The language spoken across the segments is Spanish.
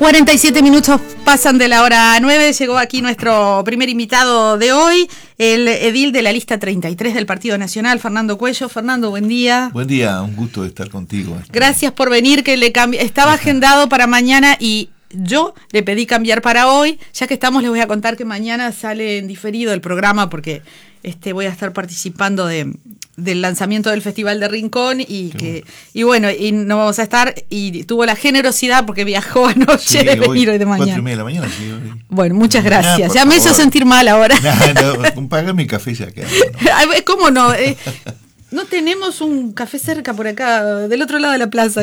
47 minutos pasan de la hora 9. Llegó aquí nuestro primer invitado de hoy, el edil de la lista 33 del Partido Nacional, Fernando Cuello. Fernando, buen día. Buen día, un gusto de estar contigo. Gracias por venir, que estaba agendado para mañana y yo le pedí cambiar para hoy. Ya que estamos, les voy a contar que mañana sale en diferido el programa porque voy a estar participando del lanzamiento del Festival de Rincón y no vamos a estar, y tuvo la generosidad porque viajó anoche de venir hoy de mañana. 4:30 de la mañana, sí. Bueno, muchas gracias. Ya me hizo sentir mal ahora. No, paga mi café ya que. No. ¿Cómo no? No tenemos un café cerca por acá, del otro lado de la plaza.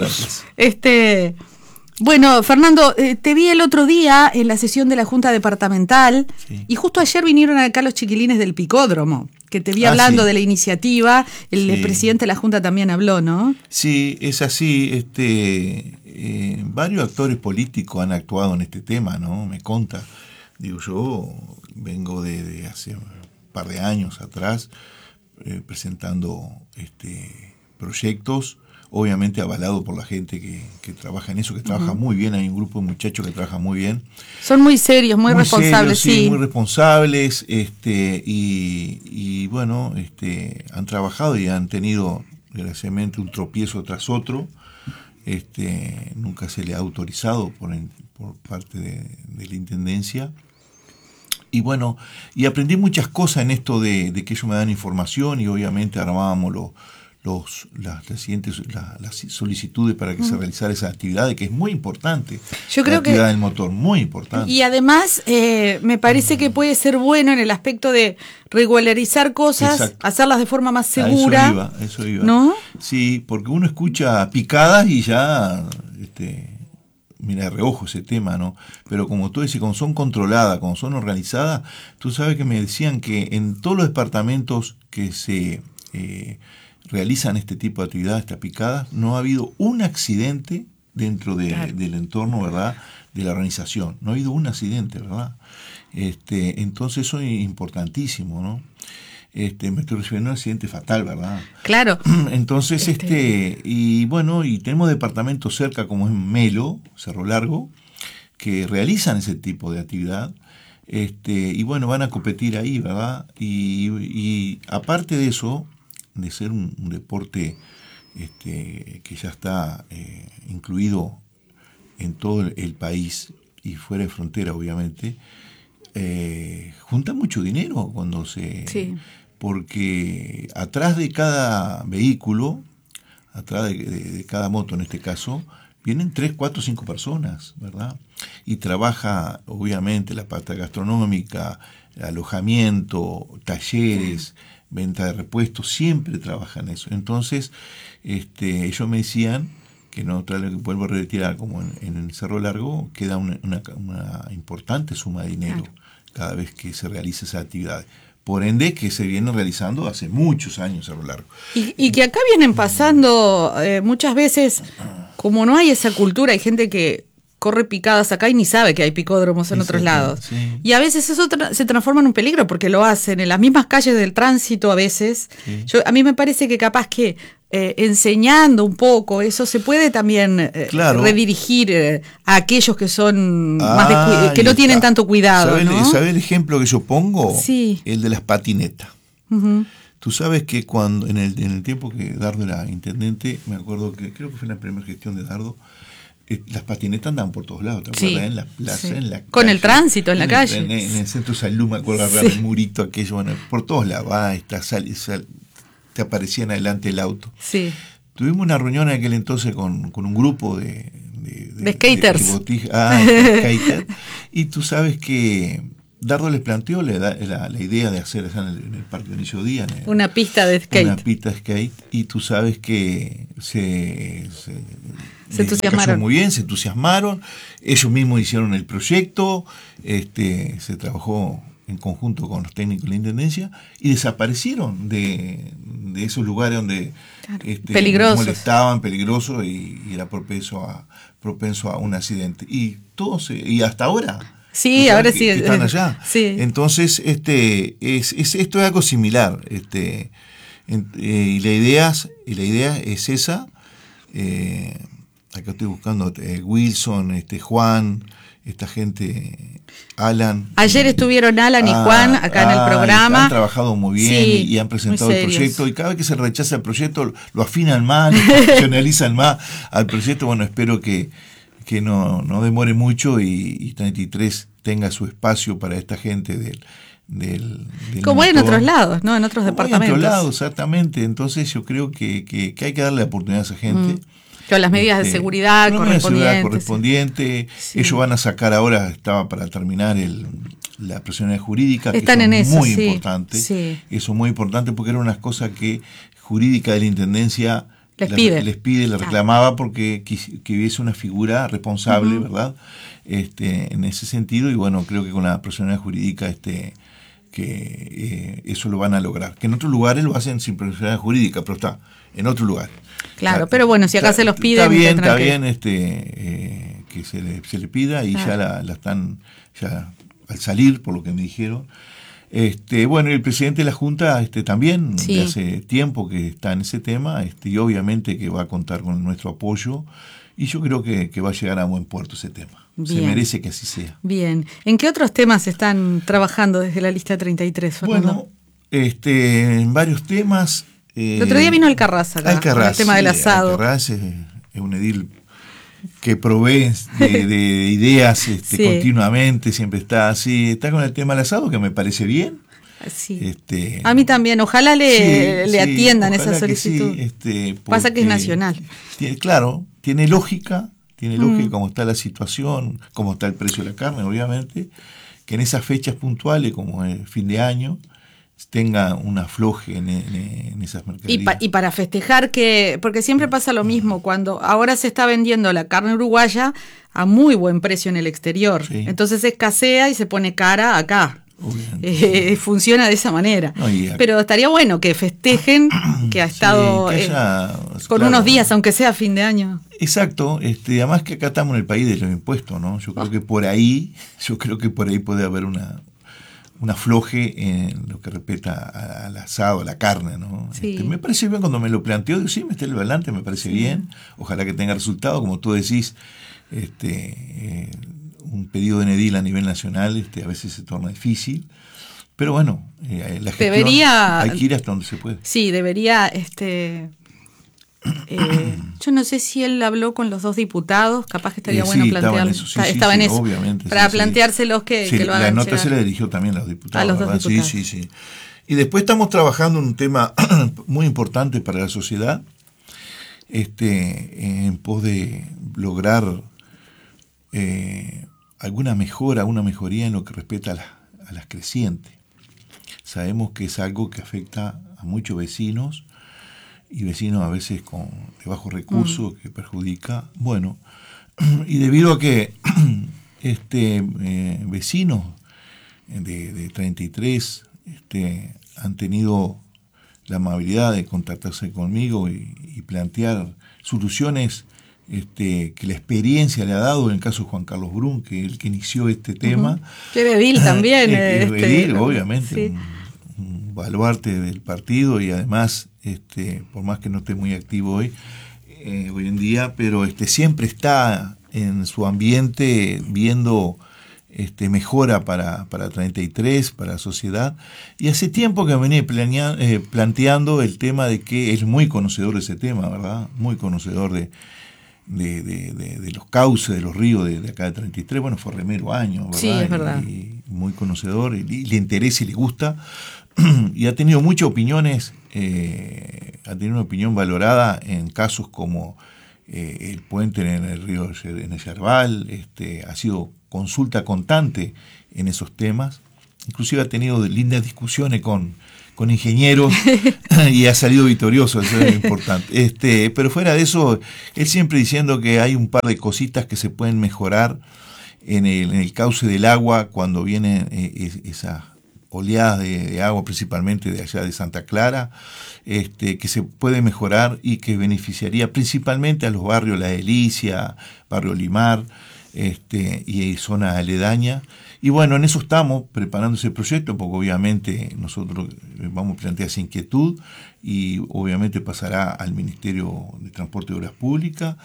Bueno, Fernando, te vi el otro día en la sesión de la Junta Departamental, sí. Y justo ayer vinieron acá los chiquilines del Picódromo, que te vi hablando de la iniciativa. El presidente de la Junta también habló, ¿no? Sí, es así. Varios actores políticos han actuado en este tema, ¿no? Me consta. Digo, yo vengo de hace un par de años atrás presentando proyectos, obviamente avalado por la gente que trabaja en eso, que trabaja muy bien. Hay un grupo de muchachos que trabaja muy bien. Son muy serios, muy responsables, serios, sí. Muy responsables, y bueno, han trabajado y han tenido, desgraciadamente, un tropiezo tras otro. Nunca se le ha autorizado por parte de la Intendencia. Y bueno, y aprendí muchas cosas en esto de que ellos me dan información y obviamente armábamos las solicitudes para que se realizara esa actividad, que es muy importante. Yo creo la actividad del motor, muy importante. Y además me parece que puede ser bueno en el aspecto de regularizar cosas. Exacto. Hacerlas de forma más segura. Eso iba. ¿No? Sí, porque uno escucha picadas y ya mira de reojo ese tema, ¿no? Pero como tú dices, como son controladas, como son organizadas, tú sabes que me decían que en todos los departamentos que se realizan este tipo de actividades, estas picadas, no ha habido un accidente dentro del entorno, ¿verdad?, de la organización. No ha habido un accidente, ¿verdad? Entonces eso es importantísimo, ¿no? Me estoy refiriendo a un accidente fatal, ¿verdad? Claro. Entonces, y bueno, y tenemos departamentos cerca como es Melo, Cerro Largo, que realizan ese tipo de actividad. Y bueno, van a competir ahí, ¿verdad? Y aparte de eso, de ser un deporte que ya está incluido en todo el país y fuera de frontera, obviamente, junta mucho dinero cuando se... Sí. Porque atrás de cada vehículo, atrás de cada moto en este caso, vienen 3, 4, 5 personas, ¿verdad? Y trabaja, obviamente, la parte gastronómica, alojamiento, talleres, venta de repuestos, siempre trabajan eso. Entonces, ellos me decían que no, tal que vuelvo a retirar, como en el Cerro Largo, queda una importante suma de dinero cada vez que se realiza esa actividad. Por ende, que se viene realizando hace muchos años Cerro Largo. Y que acá vienen pasando muchas veces, como no hay esa cultura, hay gente que corre picadas acá y ni sabe que hay picódromos en otros lados. Sí. Y a veces eso se transforma en un peligro porque lo hacen en las mismas calles del tránsito a veces. Sí. A mí me parece que capaz que enseñando un poco eso se puede también redirigir a aquellos que son que no tienen tanto cuidado. ¿Sabes el ejemplo que yo pongo? Sí. El de las patinetas. Uh-huh. Tú sabes que cuando en el tiempo que Dardo era intendente, me acuerdo que creo que fue en la primera gestión de Dardo, las patinetas andaban por todos lados, ¿te acuerdas? En la plaza, en la calle. Con el tránsito en la calle. En el centro de salud, me acuerdo, el murito aquello, bueno, por todos lados, te aparecían adelante el auto. Sí. Tuvimos una reunión en aquel entonces con un grupo de skaters. Skaters. Y tú sabes que Dardo les planteó la idea de hacer en el Parque Dionisio Díaz una pista de skate. Una pista de skate, y tú sabes que se entusiasmaron. Muy bien, se entusiasmaron. Ellos mismos hicieron el proyecto, se trabajó en conjunto con los técnicos de la Intendencia y desaparecieron de esos lugares donde molestaban, peligrosos, y era propenso a un accidente. Y y hasta ahora. Sí, ahora sí. Están allá. Sí. Entonces, esto es algo similar. Y la idea es esa. acá estoy buscando, Wilson, Juan, esta gente, Alan. Ayer estuvieron Alan y Juan acá en el programa. Han trabajado muy bien y han presentado el proyecto, y cada vez que se rechaza el proyecto lo afinan más, lo profesionalizan más al proyecto. Bueno, espero que no demore mucho y 33 tenga su espacio para esta gente del como hay en otros lados, ¿no? En otros departamentos. En otros lados, exactamente. Entonces yo creo que hay que darle la oportunidad a esa gente. Con las medidas de seguridad correspondientes. Sí. Ellos van a sacar ahora, estaba para terminar la personalidad jurídica, están que en eso, muy importante. Sí. Eso es muy importante porque era una cosa que jurídica de la Intendencia les reclamaba, porque que hubiese una figura responsable, ¿verdad? En ese sentido, y bueno, creo que con la personalidad jurídica eso lo van a lograr. Que en otros lugares lo hacen sin personalidad jurídica, pero está en otro lugar. Claro, pero bueno, si acá se los piden... Está bien que se le pida, y ya la están, ya al salir, por lo que me dijeron. Bueno, el presidente de la Junta también, de hace tiempo que está en ese tema, y obviamente que va a contar con nuestro apoyo, y yo creo que va a llegar a buen puerto ese tema. Bien. Se merece que así sea. Bien. ¿En qué otros temas están trabajando desde la lista 33, Fernando? Bueno, en varios temas. El otro día vino Alcarrás acá, el tema del asado. Alcarrás es un edil que provee de ideas continuamente, siempre está así. Está con el tema del asado, que me parece bien. Sí. A mí también, ojalá le atiendan esa solicitud. Pasa que es nacional. Claro, tiene lógica como está la situación, como está el precio de la carne, obviamente, que en esas fechas puntuales, como el fin de año, tenga un afloje en esas mercaderías. Y para festejar porque siempre pasa lo mismo, cuando ahora se está vendiendo la carne uruguaya a muy buen precio en el exterior, entonces escasea y se pone cara acá. Funciona de esa manera. Pero estaría bueno que festejen que ha estado con unos días, aunque sea fin de año. Exacto, además que acá estamos en el país de los impuestos, ¿no? Yo creo que por ahí puede haber un afloje en lo que respecta al asado, a la carne, ¿no? Sí. Me parece bien cuando me lo planteó, digo, sí, me está el adelante, me parece bien. Ojalá que tenga resultado, como tú decís, un pedido de edil a nivel nacional a veces se torna difícil, pero bueno, la gestión hay que ir hasta donde se puede. Sí, debería, yo no sé si él habló con los dos diputados, capaz que estaría bueno plantearlo. Estaba en eso, obviamente, para planteárselos que lo hagan. La nota se la dirigió también a los diputados. A los dos diputados. Sí. Y después estamos trabajando en un tema muy importante para la sociedad, en pos de lograr alguna mejoría en lo que respecta a las crecientes. Sabemos que es algo que afecta a muchos vecinos, y vecinos a veces de bajos recursos, que perjudica. Bueno, y debido a que vecinos de 33 han tenido la amabilidad de contactarse conmigo y plantear soluciones que la experiencia le ha dado, en el caso de Juan Carlos Brun, que es el que inició este tema. Que de edil también. Edil, obviamente, un baluarte del partido, y además, por más que no esté muy activo hoy en día, pero siempre está en su ambiente viendo mejora para 33, para la sociedad, y hace tiempo que venía planteando el tema de que es muy conocedor de ese tema, ¿verdad? Muy conocedor de los cauces de los ríos de acá de 33, bueno, fue remero años, ¿verdad? Sí, es verdad. Y muy conocedor, y le interesa y le gusta, y ha tenido muchas opiniones, ha tenido una opinión valorada en casos como el puente en el río, en el Yerbal, ha sido consulta constante en esos temas, inclusive ha tenido lindas discusiones con ingenieros y ha salido victorioso, eso es importante. Pero fuera de eso, él siempre diciendo que hay un par de cositas que se pueden mejorar en el cauce del agua cuando vienen esas oleadas de agua, principalmente de allá de Santa Clara, que se puede mejorar y que beneficiaría principalmente a los barrios La Delicia, Barrio Limar, y zona aledaña. Y bueno, en eso estamos preparando ese proyecto, porque obviamente nosotros vamos a plantear esa inquietud y obviamente pasará al Ministerio de Transporte y Obras Públicas.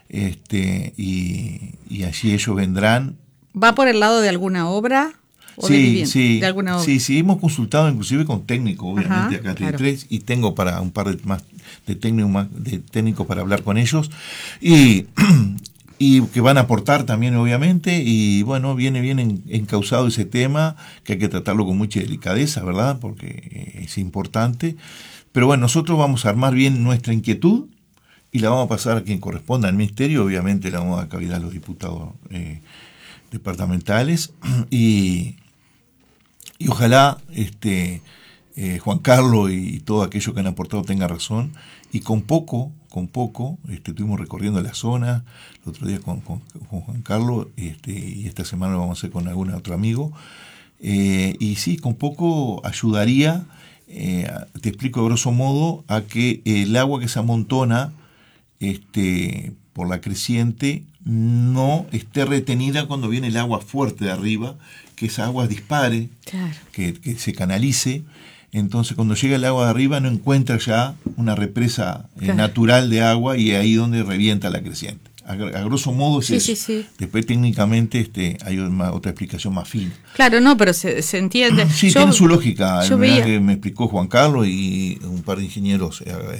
y allí ellos vendrán. ¿Va por el lado de alguna obra? ¿O Sí, de alguna obra? Sí, hemos consultado inclusive con técnicos, obviamente, acá claro. tres, y tengo para un par de técnicos para hablar con ellos, y que van a aportar también, obviamente, y bueno, viene bien encauzado ese tema, que hay que tratarlo con mucha delicadeza, ¿verdad? Porque es importante. Pero bueno, nosotros vamos a armar bien nuestra inquietud y la vamos a pasar a quien corresponda al ministerio, obviamente la vamos a dar cabida a los diputados departamentales, y ojalá Juan Carlos y todo aquello que han aportado tenga razón, y con poco estuvimos recorriendo la zona, el otro día con Juan Carlos, y esta semana lo vamos a hacer con algún otro amigo, y sí, con poco ayudaría, te explico de grosso modo, a que el agua que se amontona por la creciente no esté retenida cuando viene el agua fuerte de arriba, que esa agua dispare, claro, que se canalice. Entonces cuando llega el agua de arriba no encuentra ya una represa natural de agua, y ahí donde revienta la creciente. A grosso modo es eso. Sí. Después técnicamente hay otra explicación más fina. Claro, no, pero se entiende. Sí, tiene su lógica. Que me explicó Juan Carlos y un par de ingenieros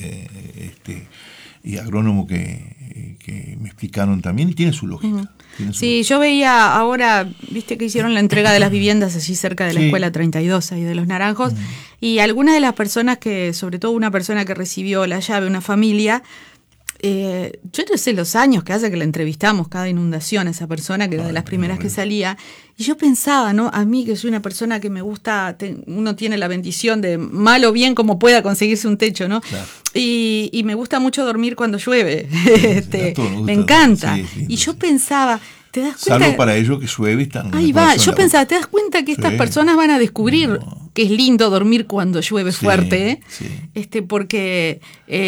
y agrónomos que me explicaron también, y tiene su lógica. Sí, yo veía ahora, viste que hicieron la entrega de las viviendas allí cerca de la escuela 32, ahí de Los Naranjos, y algunas de las personas sobre todo una persona que recibió la llave, una familia, yo no sé los años que hace que la entrevistamos cada inundación a esa persona, que era de las primeras que salía, y yo pensaba, ¿no? A mí, que soy una persona que me gusta, uno tiene la bendición de mal o bien como pueda conseguirse un techo, ¿no? Claro. Y me gusta mucho dormir cuando llueve, me encanta. Sí, y yo pensaba, ¿te das cuenta? Salvo para ellos que llueve y están. Ahí va, yo pensaba, ¿te das cuenta que estas personas van a descubrir que es lindo dormir cuando llueve fuerte? Porque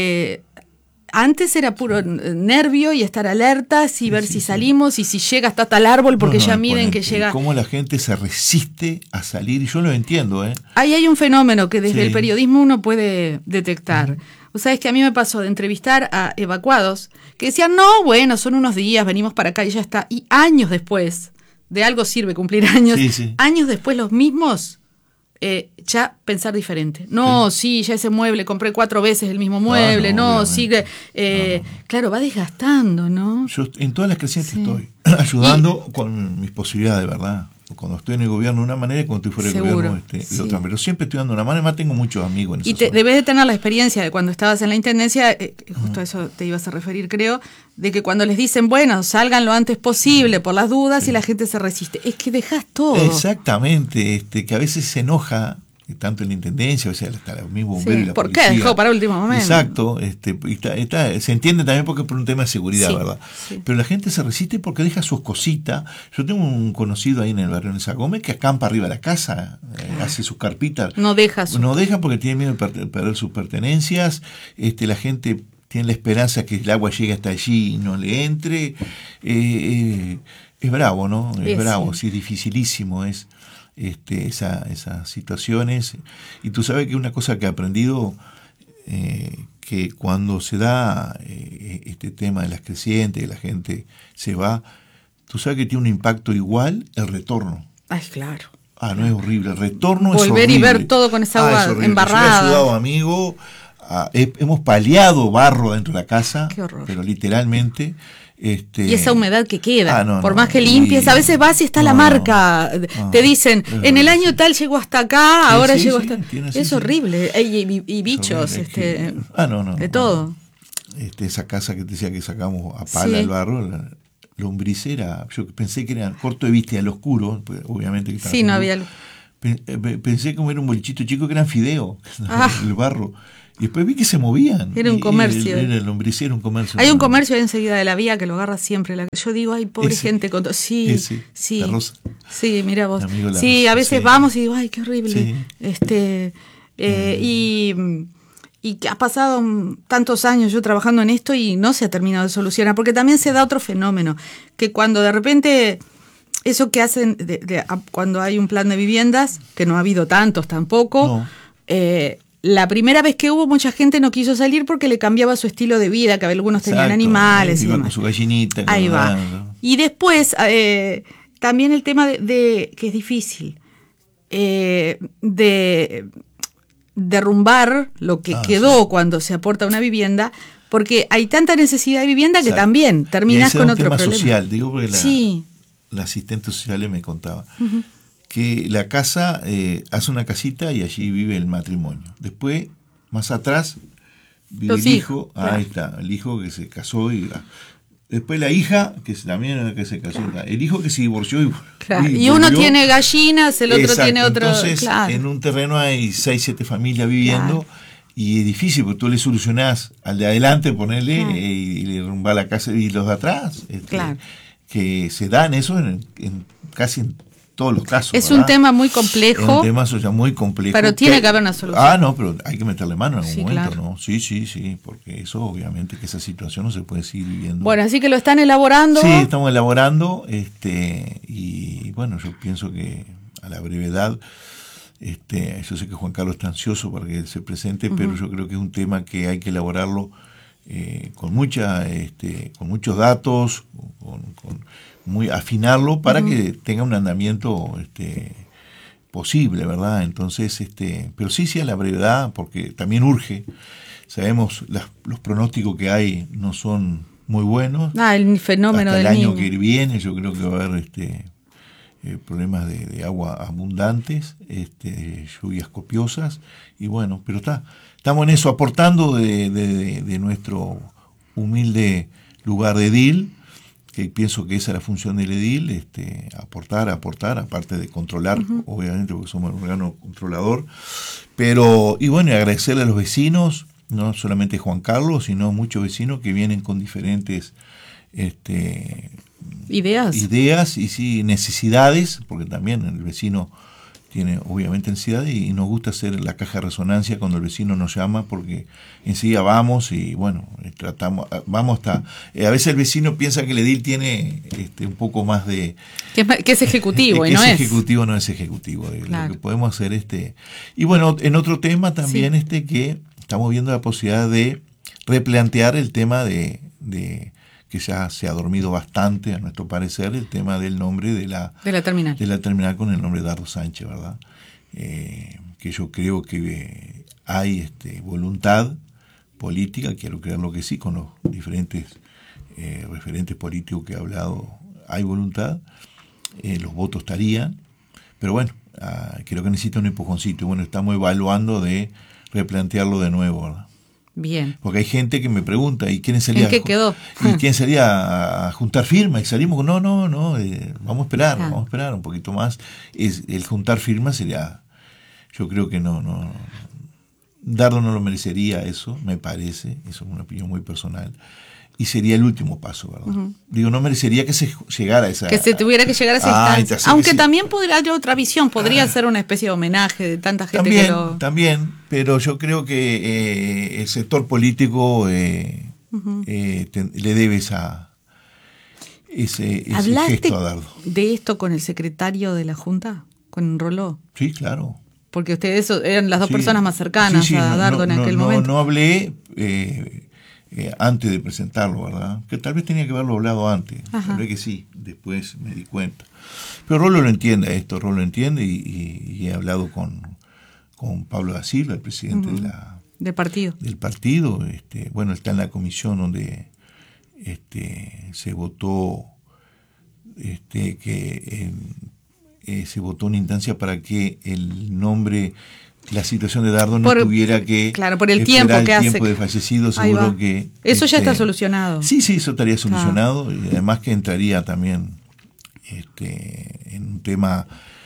antes era puro nervio y estar alertas y ver si salimos y si llega hasta tal árbol, porque ya miden que llega. Cómo la gente se resiste a salir, y yo lo entiendo. Ahí hay un fenómeno que desde el periodismo uno puede detectar. O sea, es que a mí me pasó de entrevistar a evacuados que decían, no, bueno, son unos días, venimos para acá y ya está. Y años después, de algo sirve cumplir años, años después los mismos ya pensar diferente. No, ya ese mueble, compré 4 veces el mismo mueble, sigue. Claro, va desgastando, ¿no? Yo en todas las crecientes estoy ayudando con mis posibilidades, de verdad. Cuando estoy en el gobierno de una manera y cuando estoy fuera del gobierno de otra. Pero siempre estoy dando una mano, además tengo muchos amigos en esa zona. Debes de tener la experiencia de cuando estabas en la intendencia, justo a eso te ibas a referir, creo, de que cuando les dicen, bueno, salgan lo antes posible por las dudas, y la gente se resiste. Es que dejas todo. Exactamente, que a veces se enoja, tanto en la intendencia, o sea, hasta el mismo bombero y la ¿por policía. qué dejó para último momento? Exacto, se entiende también porque es por un tema de seguridad, ¿verdad? Sí. Pero la gente se resiste porque deja sus cositas. Yo tengo un conocido ahí en el barrio de San Gómez que acampa arriba de la casa, hace sus carpitas. No deja porque tiene miedo de perder sus pertenencias. La gente tiene la esperanza que el agua llegue hasta allí y no le entre. Es bravo, ¿no? Es bravo, sí, es dificilísimo, esas situaciones. Y tú sabes que una cosa que he aprendido, que cuando se da este tema de las crecientes, que la gente se va, tú sabes que tiene un impacto igual el retorno. Ay, claro. No es horrible, el retorno es horrible. Volver y ver todo con esa agua embarrada. Yo he ayudado, amigo, hemos paliado barro dentro de la casa. Qué horror. Pero literalmente. Y esa humedad que queda, por más que limpies, a veces vas y está la marca, te dicen, en el año tal llegó hasta acá, ahora llegó hasta... Es horrible, y bichos, de todo. Esa casa que te decía que sacamos a pala el barro, la lombricera, yo pensé que era corto de vista y al oscuro, pues, obviamente que no había luz. Pensé como era un bolichito chico que eran fideos, el barro. Y después vi que se movían. Era un comercio. Era el lombricero, un comercio. Hay un comercio ahí enseguida de la vía que lo agarra siempre. Yo digo, ay, pobre gente. Sí. La Rosa. Sí, mira vos. Sí, a veces vamos y digo, ay, qué horrible. Y que ha pasado tantos años yo trabajando en esto y no se ha terminado de solucionar, porque también se da otro fenómeno, que cuando de repente eso que hacen cuando hay un plan de viviendas, que no ha habido tantos tampoco, la primera vez que hubo, mucha gente no quiso salir porque le cambiaba su estilo de vida, que algunos tenían animales. Iba con su gallinita. Ahí va. Y después, también el tema de que es difícil, de derrumbar lo que quedó cuando se aporta una vivienda, porque hay tanta necesidad de vivienda que también terminas con otro problema. Social, digo, porque la asistente social me contaba que la casa hace una casita y allí vive el matrimonio. Después, más atrás, vive el hijo. Ahí está, el hijo que se casó y después la hija, que también que se casó, el hijo que se divorció y uno tiene gallinas, el otro tiene otro. Entonces, en un terreno hay 6, 7 familias viviendo y es difícil porque tú le solucionás al de adelante, ponerle y le derrumbar la casa y los de atrás. Que se dan eso en casi en todos los casos. Es un tema muy complejo. Es un tema social muy complejo. Pero tiene que haber una solución. No, pero hay que meterle mano en algún momento, ¿no? Sí, porque eso obviamente que esa situación no se puede seguir viviendo. Bueno, así que lo están elaborando. Sí, estamos elaborando, y bueno, yo pienso que a la brevedad, yo sé que Juan Carlos está ansioso para que se presente, pero yo creo que es un tema que hay que elaborarlo con muchos datos, afinarlo para que tenga un andamiento posible, ¿verdad? Entonces, pero sí a la brevedad, porque también urge. Sabemos los pronósticos que hay no son muy buenos. El fenómeno hasta del el año niño que viene yo creo que va a haber problemas de agua abundantes, lluvias copiosas, y bueno, pero estamos en eso, aportando de nuestro humilde lugar de edil, que pienso que esa es la función del edil, aportar, aparte de controlar, obviamente porque somos un órgano controlador, y bueno, agradecerle a los vecinos, no solamente Juan Carlos, sino muchos vecinos que vienen con diferentes ideas y necesidades, porque también el vecino tiene obviamente necesidades y nos gusta hacer la caja de resonancia cuando el vecino nos llama, porque enseguida vamos y bueno, vamos hasta... a veces el vecino piensa que el edil tiene un poco más de... Que es ejecutivo y no es. Ejecutivo no es ejecutivo, lo que podemos hacer Y bueno, en otro tema también que estamos viendo la posibilidad de replantear el tema de que ya se ha dormido bastante, a nuestro parecer, el tema del nombre de la terminal. De la terminal con el nombre de Dardo Sánchez, ¿verdad? Que yo creo que hay voluntad política, quiero creerlo que sí, con los diferentes referentes políticos que he hablado, hay voluntad, los votos estarían, pero bueno, creo que necesita un empujoncito, y bueno, estamos evaluando de replantearlo de nuevo, ¿verdad? Bien. Porque hay gente que me pregunta, ¿y quién salía? ¿En qué quedó? ¿Y quién salía a juntar firmas? Y salimos, no, vamos a esperar un poquito más. El juntar firmas sería, yo creo que no, Dardo no lo merecería eso, me parece, eso es una opinión muy personal. Y sería el último paso, ¿verdad? Digo, no merecería que se llegara a esa... Que se tuviera que llegar a esa instancia. Aunque también podría haber otra visión, podría ser una especie de homenaje de tanta gente También, pero yo creo que el sector político le debe ese gesto a Dardo. ¿De esto con el secretario de la Junta, con Roló? Sí, claro. Porque ustedes eran las dos personas más cercanas a Dardo en aquel momento. No hablé... antes de presentarlo, ¿verdad? Que tal vez tenía que haberlo hablado antes. Tal vez que sí, después me di cuenta. Pero Rolo lo entiende y he hablado con Pablo da Silva, el presidente del partido. Bueno, está en la comisión donde se votó se votó una instancia para que el nombre... La situación de Dardo no tuviera que... Claro, por el tiempo que hace. De fallecido, seguro que... Eso ya está solucionado. Sí, eso estaría solucionado. Y además que entraría también en un tema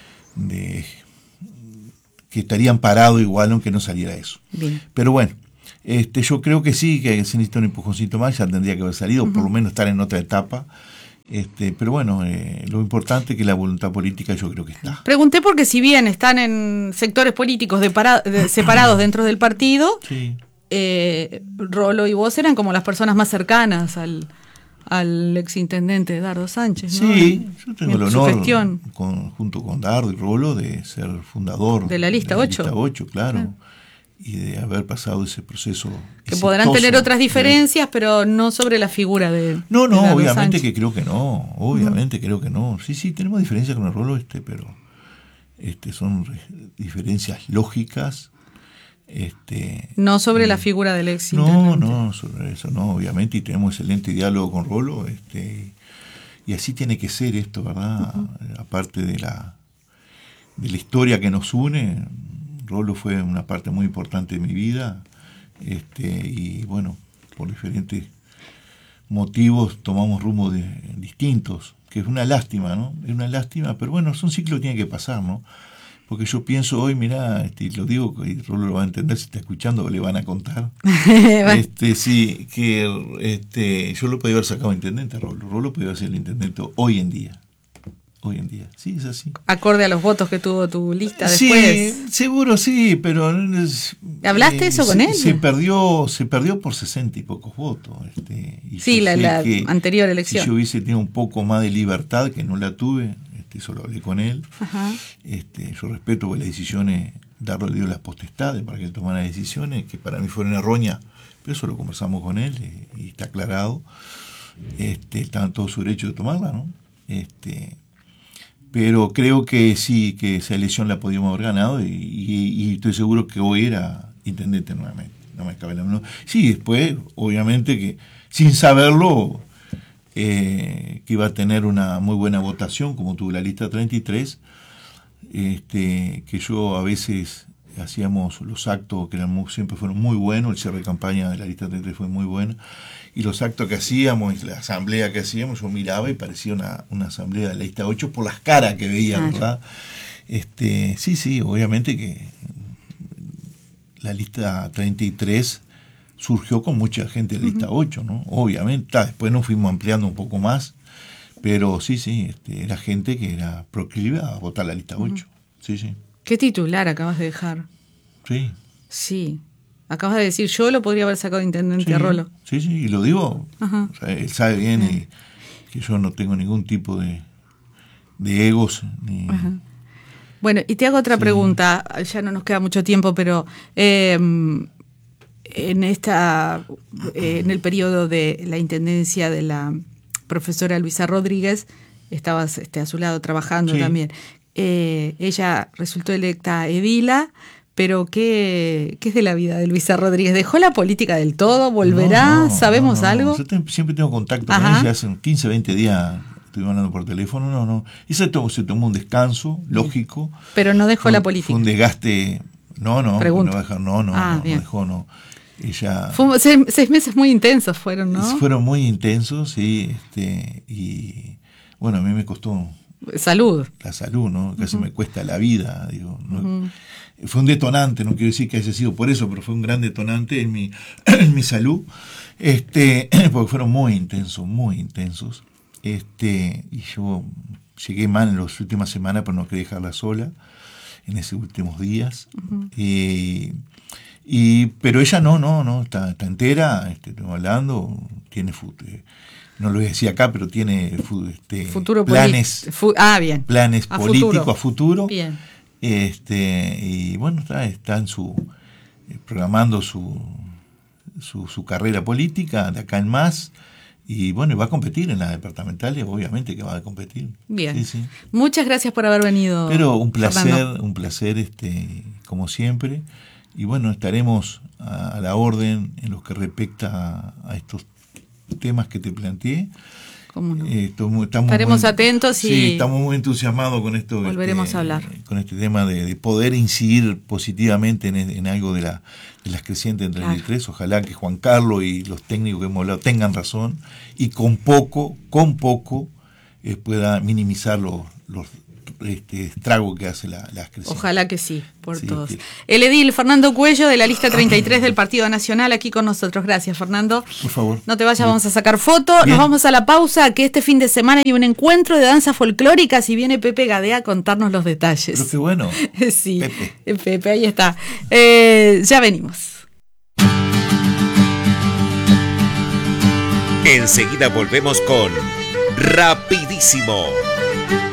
que estarían parados igual aunque no saliera eso. Bien. Pero bueno, yo creo que sí, que se necesita un empujoncito más, ya tendría que haber salido, por lo menos estar en otra etapa. Pero bueno, lo importante es que la voluntad política yo creo que está. Pregunté porque si bien están en sectores políticos separados dentro del partido, sí. Rolo y vos eran como las personas más cercanas al exintendente Dardo Sánchez, ¿no? Sí, yo tengo el honor, gestión. junto con Dardo y Rolo, de ser fundador de la lista 8. Lista 8, claro. de haber pasado ese proceso. Que podrán tener otras diferencias, pero no sobre la figura de No, de Eduardo obviamente Sánchez. que creo que no, obviamente creo que no. Sí, tenemos diferencias con el Rolo, pero son diferencias lógicas. No sobre la figura del ex No, intendente. sobre eso no, obviamente, y tenemos excelente diálogo con Rolo, y así tiene que ser esto, ¿verdad? Aparte de la historia que nos une, Rolo fue una parte muy importante de mi vida, y bueno, por diferentes motivos tomamos rumbos distintos, que es una lástima, ¿no? Es una lástima, pero bueno, es un ciclo que tiene que pasar, ¿no? Porque yo pienso hoy, mirá, lo digo, y Rolo lo va a entender, si está escuchando, le van a contar. Sí, que yo lo podía haber sacado intendente a Rolo. Rolo podía ser el intendente hoy en día. Hoy en día, sí, es así. Acorde a los votos que tuvo tu lista después. Sí, seguro sí, pero ¿Hablaste eso con él? Se perdió por 60 y pocos votos. Y sí, la anterior elección. Si yo hubiese tenido un poco más de libertad, que no la tuve, eso lo hablé con él. Ajá. Yo respeto las decisiones, darle las potestades para que él tomara decisiones que para mí fueron erróneas, pero eso lo conversamos con él y está aclarado. Está en todo su derecho de tomarla, ¿no? Pero creo que sí, que esa elección la podíamos haber ganado y estoy seguro que hoy era intendente nuevamente. No me cabe la menor. Sí, después, obviamente que sin saberlo, que iba a tener una muy buena votación, como tuvo la lista 33, que yo a veces hacíamos los actos que siempre fueron muy buenos, el cierre de campaña de la lista 33 fue muy bueno, y los actos que hacíamos, la asamblea que hacíamos, yo miraba y parecía una asamblea de la lista 8 por las caras que veía, ¿verdad? Sí, obviamente que la lista 33 surgió con mucha gente de la lista 8, ¿no? Obviamente, después nos fuimos ampliando un poco más, pero sí, era gente que era proclive a votar la lista 8. Sí. ¿Qué titular acabas de dejar? Sí. Sí. Acabas de decir, yo lo podría haber sacado de intendente a Rolo. Sí, y lo digo. O sea, él sabe bien que yo no tengo ningún tipo de egos. Bueno, y te hago otra pregunta. Ya no nos queda mucho tiempo, pero en el periodo de la intendencia de la profesora Luisa Rodríguez, estabas a su lado trabajando también. Ella resultó electa edila, pero ¿qué es de la vida de Luisa Rodríguez? ¿Dejó la política del todo? ¿Volverá? ¿Sabemos algo? Yo siempre tengo contacto con ella, hace 15, 20 días estoy hablando por teléfono, no. Y se tomó un descanso, lógico. Pero no dejó la política. Fue un desgaste, no dejó, no. Ella, fue 6 meses muy intensos fueron, ¿no? Fueron muy intensos, sí, y bueno, a mí me costó salud. La salud, ¿no? Casi me cuesta la vida, digo, ¿no? Fue un detonante, no quiero decir que haya sido por eso, pero fue un gran detonante en mi salud, porque fueron muy intensos, y yo llegué mal en las últimas semanas, pero no quería dejarla sola en esos últimos días, pero ella no, está entera, estamos hablando, tiene no lo decía acá, pero tiene futuro planes, bien. Planes políticos a futuro. Bien. Y bueno, está programando su carrera política de acá en más. Y bueno, va a competir en las departamentales, obviamente que va a competir. Bien. Sí. Muchas gracias por haber venido. Pero un placer, Fernando. como siempre. Y bueno, estaremos a la orden en lo que respecta a estos temas que te planteé. ¿Cómo no? Estaremos atentos y sí, estamos muy entusiasmados con esto. Volveremos a hablar. Con este tema de poder incidir positivamente en algo de las crecientes en 33. Claro. Ojalá que Juan Carlos y los técnicos que hemos hablado tengan razón y con poco pueda minimizar los estrago que hace las crecientes. Ojalá que sí, por todos. El edil Fernando Cuello, de la lista 33 del Partido Nacional, aquí con nosotros. Gracias, Fernando. Por favor. No te vayas, vamos a sacar foto. Bien. Nos vamos a la pausa, que este fin de semana hay un encuentro de danzas folclóricas y viene Pepe Gadea a contarnos los detalles. Pero qué bueno. Sí, Pepe, ahí está. Ya venimos. Enseguida volvemos con Rapidísimo.